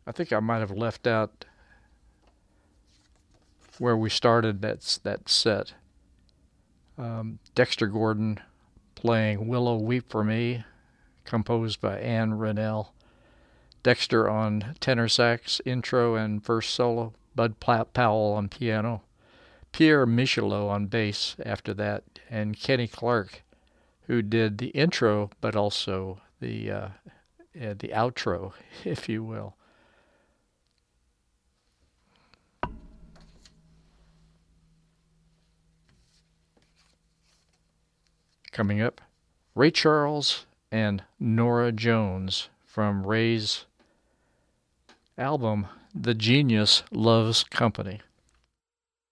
I think I might have left out where we started that set. Dexter Gordon playing Willow Weep for Me, composed by Ann Rennell. Dexter on tenor sax, intro and first solo. Bud Powell on piano. Pierre Michelot on bass after that. And Kenny Clark, who did the intro but also the outro, if you will. Coming up, Ray Charles and Norah Jones from Ray's album The Genius Loves Company.